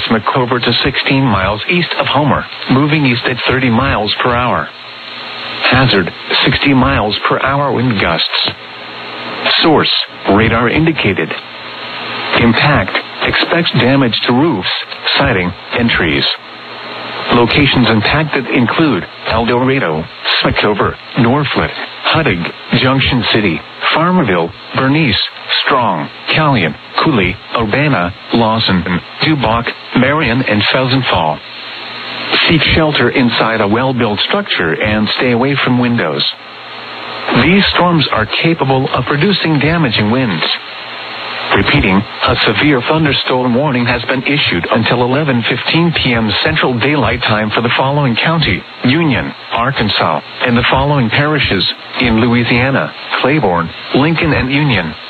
Smackover to 16 miles east of Homer, moving east at 30 miles per hour. Hazard, 60 miles per hour wind gusts. Source, radar indicated. Impact, expects damage to roofs, siding, and trees. Locations impacted include El Dorado, Smackover, Norphlet, Huttig, Junction City, Farmerville, Bernice, Strong, Callion, Cooley, Urbana, Lawson, Dubach, Marion, and Pheasant Fall. Seek shelter inside a well-built structure and stay away from windows. These storms are capable of producing damaging winds. Repeating, a severe thunderstorm warning has been issued until 11:15 p.m. Central Daylight Time for the following county, Union, Arkansas, and the following parishes in Louisiana, Claiborne, Lincoln, and Union.